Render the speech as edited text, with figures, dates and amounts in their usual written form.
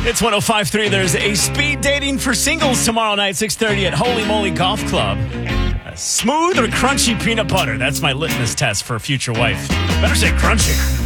It's 105.3. There's a speed dating for singles tomorrow night, 6:30 at Holy Moly Golf Club. Smooth or crunchy peanut butter? That's my litmus test for a future wife. Better say crunchy.